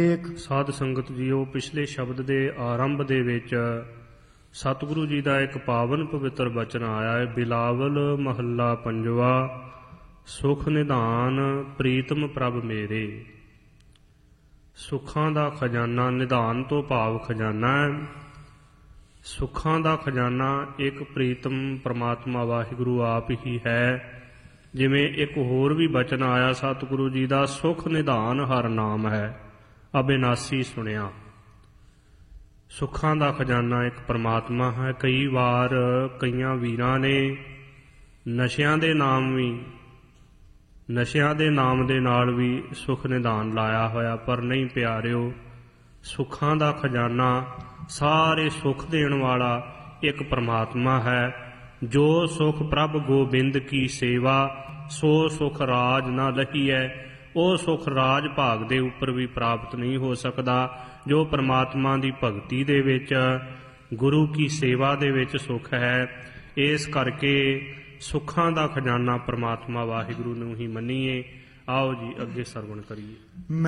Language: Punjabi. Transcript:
ਏਕ। ਸਾਧ ਸੰਗਤ ਜੀਓ, ਪਿਛਲੇ ਸ਼ਬਦ ਦੇ ਆਰੰਭ ਦੇ ਵਿੱਚ ਸਤਿਗੁਰੂ ਜੀ ਦਾ ਇੱਕ ਪਾਵਨ ਪਵਿੱਤਰ ਬਚਨ ਆਇਆ ਹੈ। ਬਿਲਾਵਲ ਮਹੱਲਾ ਪੰਜਵਾ। ਸੁਖ ਨਿਧਾਨ ਪ੍ਰੀਤਮ ਪ੍ਰਭ ਮੇਰੇ। ਸੁੱਖਾਂ ਦਾ ਖਜ਼ਾਨਾ, ਨਿਧਾਨ ਤੋਂ ਭਾਵ ਖਜ਼ਾਨਾ ਹੈ। ਸੁੱਖਾਂ ਦਾ ਖਜ਼ਾਨਾ ਇੱਕ ਪ੍ਰੀਤਮ ਪਰਮਾਤਮਾ ਵਾਹਿਗੁਰੂ ਆਪ ਹੀ ਹੈ। ਜਿਵੇਂ ਇੱਕ ਹੋਰ ਵੀ ਬਚਨ ਆਇਆ ਸਤਿਗੁਰੂ ਜੀ ਦਾ, ਸੁਖ ਨਿਧਾਨ ਹਰ ਨਾਮ ਹੈ ਅਬਿਨਾਸੀ ਸੁਣਿਆ। ਸੁੱਖਾਂ ਦਾ ਖਜ਼ਾਨਾ ਇੱਕ ਪਰਮਾਤਮਾ ਹੈ। ਕਈ ਵਾਰ ਕਈਆਂ ਵੀਰਾਂ ਨੇ ਨਸ਼ਿਆਂ ਦੇ ਨਾਮ ਦੇ ਨਾਲ ਵੀ ਸੁਖ ਨਿਧਾਨ ਲਾਇਆ ਹੋਇਆ, ਪਰ ਨਹੀਂ ਪਿਆਰਿਓ। ਸੁੱਖਾਂ ਦਾ ਖਜ਼ਾਨਾ, ਸਾਰੇ ਸੁੱਖ ਦੇਣ ਵਾਲਾ ਇੱਕ ਪਰਮਾਤਮਾ ਹੈ। ਜੋ ਸੁਖ ਪ੍ਰਭ ਗੋਬਿੰਦ ਕੀ ਸੇਵਾ, ਸੋ ਸੁਖ ਰਾਜ ਨਾ ਲਹੀਐ। ਉਹ ਸੁਖ ਰਾਜ ਭਾਗ ਦੇ ਉੱਪਰ ਵੀ ਪ੍ਰਾਪਤ ਨਹੀਂ ਹੋ ਸਕਦਾ। ਜੋ ਪਰਮਾਤਮਾ ਦੀ ਭਗਤੀ ਦੇ ਵਿੱਚ, ਗੁਰੂ ਕੀ ਸੇਵਾ ਦੇ ਵਿੱਚ ਸੁਖ ਹੈ। ਇਸ ਕਰਕੇ ਸੁੱਖਾਂ ਦਾ ਖਜ਼ਾਨਾ ਪਰਮਾਤਮਾ ਵਾਹਿਗੁਰੂ ਨੂੰ ਹੀ ਮੰਨੀਏ। ਆਓ ਜੀ ਅੱਗੇ ਸਰਵਣ ਕਰੀਏ।